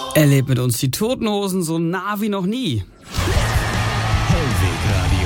Erlebt mit uns die Toten Hosen so nah wie noch nie. Hellwegradio.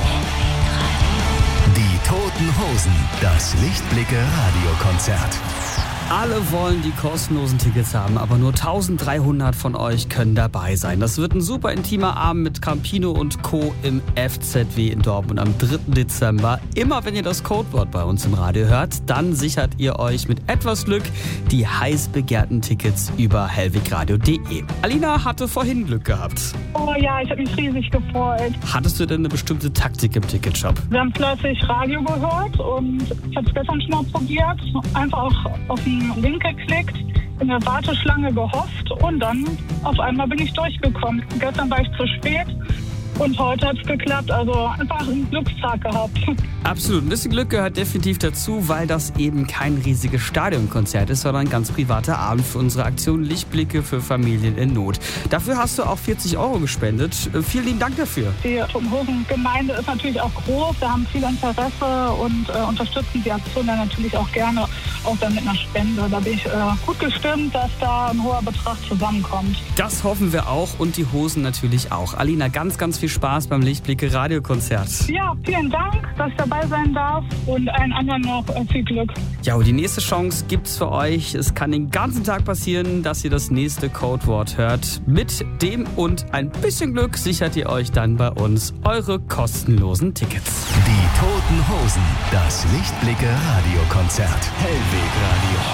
Die Toten Hosen. Das Lichtblicke Radiokonzert. Alle wollen die kostenlosen Tickets haben, aber nur 1300 von euch können dabei sein. Das wird ein super intimer Abend mit Campino und Co. im FZW in Dortmund am 3. Dezember. Immer wenn ihr das Codewort bei uns im Radio hört, dann sichert ihr euch mit etwas Glück die heiß begehrten Tickets über hellwegradio.de. Alina hatte vorhin Glück gehabt. Oh ja, ich habe mich riesig gefreut. Hattest du denn eine bestimmte Taktik im Ticketshop? Wir haben fleißig Radio gehört und ich habe es gestern schon mal probiert. Einfach auf den Link geklickt, in der Warteschlange gehofft und dann auf einmal bin ich durchgekommen. Gestern war ich zu spät und heute hat es geklappt. Also einfach einen Glückstag gehabt. Absolut. Ein bisschen Glück gehört definitiv dazu, weil das eben kein riesiges Stadionkonzert ist, sondern ein ganz privater Abend für unsere Aktion Lichtblicke für Familien in Not. Dafür hast du auch 40 € gespendet. Vielen lieben Dank dafür. Die Toten Hosen Gemeinde ist natürlich auch groß. Wir haben viel Interesse und unterstützen die Aktion dann natürlich auch gerne, auch dann mit einer Spende. Da bin ich gut gestimmt, dass da ein hoher Betrag zusammenkommt. Das hoffen wir auch und die Hosen natürlich auch. Alina, ganz, ganz viel Spaß beim Lichtblicke Radiokonzert. Ja, vielen Dank, dass ich dabei sein darf und allen anderen noch viel Glück. Ja, und die nächste Chance gibt's für euch. Es kann den ganzen Tag passieren, dass ihr das nächste Codewort hört. Mit dem und ein bisschen Glück sichert ihr euch dann bei uns eure kostenlosen Tickets. Die Toten Hosen. Das Lichtblicke Radiokonzert. Hellwegradio.